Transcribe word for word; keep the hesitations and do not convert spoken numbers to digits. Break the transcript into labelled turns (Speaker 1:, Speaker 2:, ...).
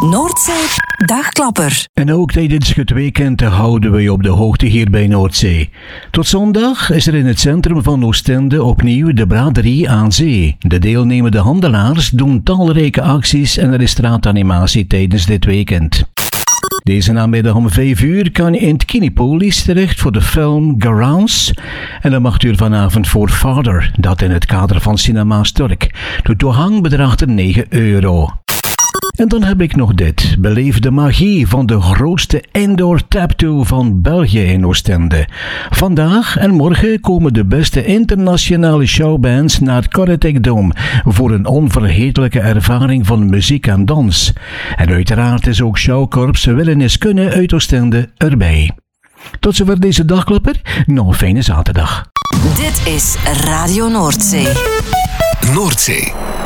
Speaker 1: Noordzee Dagklapper.
Speaker 2: En ook tijdens het weekend houden we je op de hoogte hier bij Noordzee. Tot zondag is er in het centrum van Oostende opnieuw de braderie aan zee. De deelnemende handelaars doen talrijke acties en er is straatanimatie tijdens dit weekend. Deze namiddag om vijf uur kan je in het Kinepolis terecht voor de film Garance. En dan mag u er vanavond voor Father, dat in het kader van Cinema Stork. De toegang bedraagt er negen euro. En dan heb ik nog dit. Beleef de magie van de grootste indoor taptoe van België in Oostende. Vandaag en morgen komen de beste internationale showbands naar het Corretec Dome voor een onvergetelijke ervaring van muziek en dans. En uiteraard is ook showkorps Willen is Kunnen uit Oostende erbij. Tot zover deze dagklapper. Nog een fijne zaterdag.
Speaker 1: Dit is Radio Noordzee.
Speaker 3: Noordzee.